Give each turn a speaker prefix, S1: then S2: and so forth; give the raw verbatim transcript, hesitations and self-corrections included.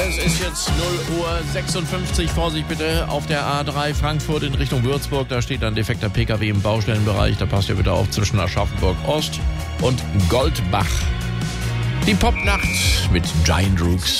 S1: Es ist jetzt null Uhr sechsundfünfzig. Vorsicht bitte auf der A drei Frankfurt in Richtung Würzburg. Da steht ein defekter P K W im Baustellenbereich. Da passt ihr bitte auf zwischen Aschaffenburg Ost und Goldbach. Die Popnacht mit Giant Rooks.